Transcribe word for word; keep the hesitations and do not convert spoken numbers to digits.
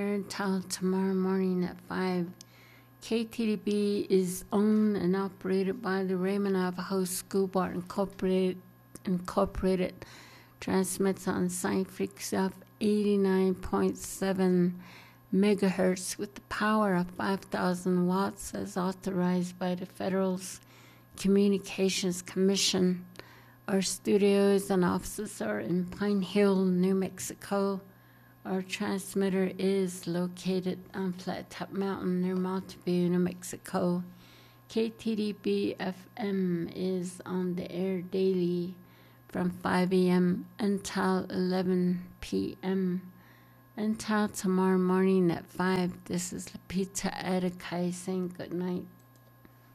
until tomorrow morning at five. K T D B is owned and operated by the Raymond Navajo School Board Incorporated, Incorporated. Transmits on sine frequency of eighty-nine point seven megahertz with the power of five thousand watts as authorized by the Federal Communications Commission. Our studios and offices are in Pine Hill, New Mexico. Our transmitter is located on Flat Top Mountain near Mountain View, New Mexico. K T D B F M is on the air daily from five a.m. until eleven p.m. Until tomorrow morning at five, this is Lapita Edekai saying good night.